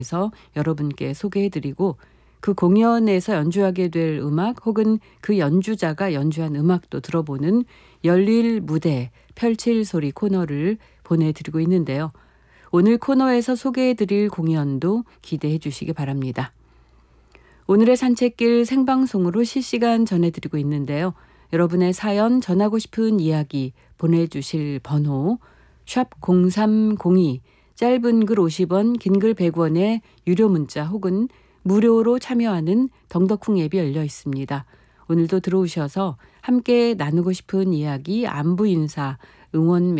그래서 여러분께 소개해드리고 그 공연에서 연주하게 될 음악 혹은 그 연주자가 연주한 음악도 들어보는 열릴 무대 펼칠 소리 코너를 보내드리고 있는데요. 오늘 코너에서 소개해드릴 공연도 기대해 주시기 바랍니다. 오늘의 산책길 생방송으로 실시간 전해드리고 있는데요. 여러분의 사연, 전하고 싶은 이야기 보내주실 번호 샵 0302, 짧은 글 50원, 긴 글 100원의 유료 문자 혹은 무료로 참여하는 덩덕쿵 앱이 열려 있습니다. 오늘도 들어오셔서 함께 나누고 싶은 이야기, 안부 인사, 응원